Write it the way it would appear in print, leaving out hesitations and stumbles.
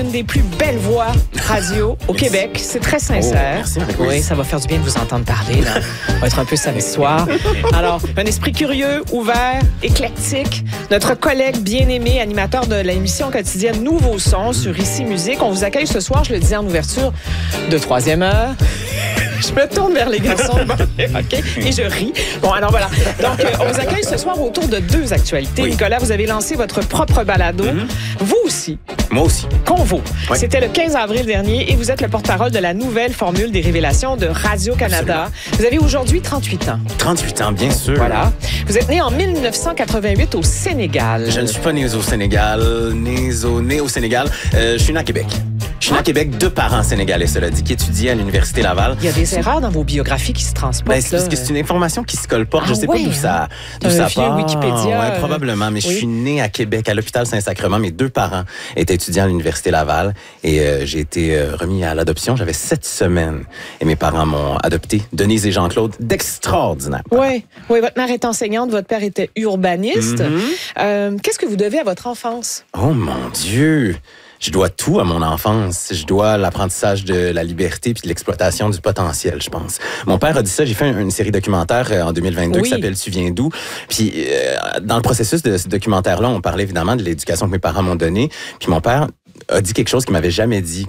Une des plus belles voix radio au Québec. C'est très sincère. Merci, oui, ça va faire du bien de vous entendre parler. Là. On va être un peu samedi soir. Alors, un esprit curieux, ouvert, éclectique. Notre collègue bien-aimé, animateur de l'émission quotidienne Nouveau Son sur Ici Musique. On vous accueille ce soir, je le disais en ouverture, de 3e heure. Je me tourne vers les garçons. OK? Et je ris. Bon, alors voilà. Donc, on vous accueille ce soir autour de 2 actualités. Oui. Nicolas, vous avez lancé votre propre balado. Vous aussi. Moi aussi. Convo. Oui. C'était le 15 avril dernier et vous êtes le porte-parole de la nouvelle formule des révélations de Radio-Canada. Absolument. Vous avez aujourd'hui 38 ans. 38 ans, bien sûr. Voilà. Vous êtes né en 1988 au Sénégal. Je ne suis pas né au Sénégal. Né au Sénégal. Je suis né à Québec. Je suis né à Québec, 2 parents sénégalais, cela dit, qui étudiaient à l'Université Laval. Il y a des erreurs dans vos biographies qui se transportent. C'est parce que c'est une information qui se colporte. Je sais pas d'où ça part. Wikipédia. Ouais, probablement. Mais je suis né à Québec, à l'hôpital Saint-Sacrement. Mes 2 parents étaient étudiants à l'Université Laval et j'ai été remis à l'adoption. J'avais 7 semaines et mes parents m'ont adopté. Denise et Jean-Claude, d'extraordinaires. Oui, votre mère est enseignante, votre père était urbaniste. Qu'est-ce que vous devez à votre enfance? Oh mon Dieu! Je dois tout à mon enfance. Je dois l'apprentissage de la liberté puis de l'exploitation du potentiel, je pense. Mon père a dit ça. J'ai fait une série documentaire en 2022 qui s'appelle « Tu viens d'où ». Puis dans le processus de ce documentaire-là, on parlait évidemment de l'éducation que mes parents m'ont donnée. Puis mon père a dit quelque chose qu'il m'avait jamais dit